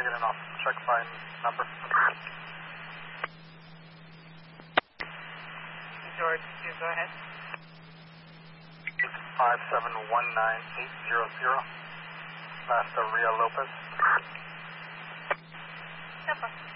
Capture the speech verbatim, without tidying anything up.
get an off check by number. George, you go ahead. five seven one nine eight zero zero. Master Ria Lopez. Yep.